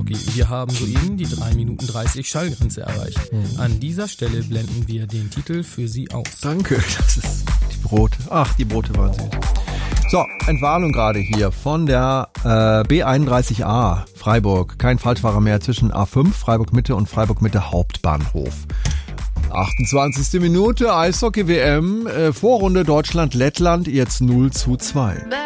Eishockey. Wir haben soeben die 3 Minuten 30 Schallgrenze erreicht. An dieser Stelle blenden wir den Titel für Sie aus. Danke, das ist die Brote. Ach, die Brote waren süß. So, Entwarnung gerade hier von der B31A Freiburg. Kein Falschfahrer mehr zwischen A5 Freiburg Mitte und Freiburg Mitte Hauptbahnhof. 28. Minute, Eishockey-WM, Vorrunde Deutschland-Lettland, jetzt 0:2.